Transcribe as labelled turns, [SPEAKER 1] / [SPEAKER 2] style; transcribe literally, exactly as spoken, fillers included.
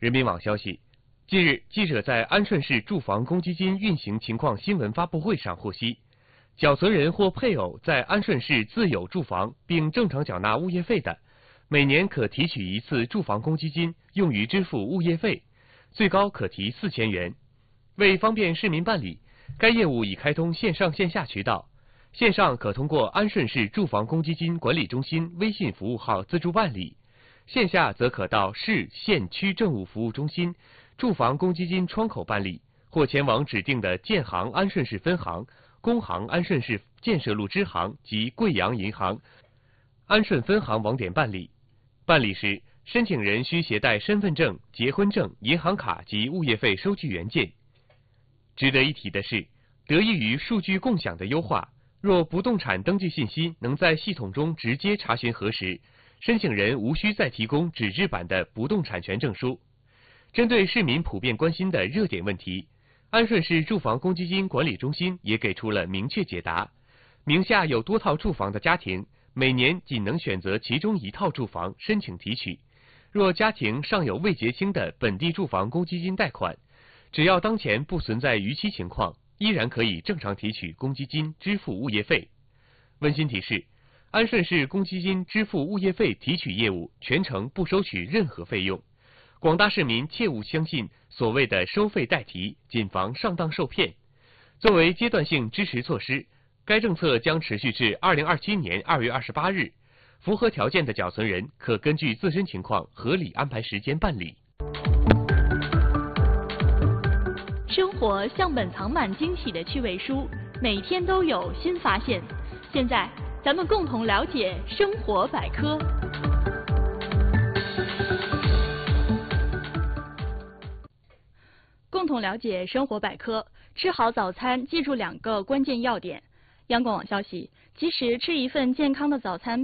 [SPEAKER 1] 人民网消息，近日，记者在安顺市住房公积金运行情况新闻发布会上获悉，缴存人或配偶在安顺市自有住房并正常缴纳物业费的，每年可提取一次住房公积金用于支付物业费，最高可提四千元。为方便市民办理，该业务已开通线上线下渠道。线上可通过安顺市住房公积金管理中心微信服务号自助办理，线下则可到市、县、区政务服务中心、住房公积金窗口办理，或前往指定的建行安顺市分行、工行安顺市建设路支行及贵阳银行安顺分行网点办理。办理时，申请人需携带身份证、结婚证、银行卡及物业费收据原件。值得一提的是，得益于数据共享的优化，若不动产登记信息能在系统中直接查询核实，申请人无需再提供纸质版的不动产权证书。针对市民普遍关心的热点问题，安顺市住房公积金管理中心也给出了明确解答。名下有多套住房的家庭，每年仅能选择其中一套住房申请提取。若家庭尚有未结清的本地住房公积金贷款，只要当前不存在逾期情况，依然可以正常提取公积金支付物业费。温馨提示，安顺市公积金支付物业费提取业务全程不收取任何费用，广大市民切勿相信所谓的收费代提，谨防上当受骗。作为阶段性支持措施，该政策将持续至二零二七年二月二十八日，符合条件的缴存人可根据自身情况合理安排时间办理。
[SPEAKER 2] 生活像本藏满惊喜的趣味书，每天都有新发现。现在，咱们共同了解生活百科。共同了解生活百科，吃好早餐，记住两个关键要点。央广网消息，其实吃一份健康的早餐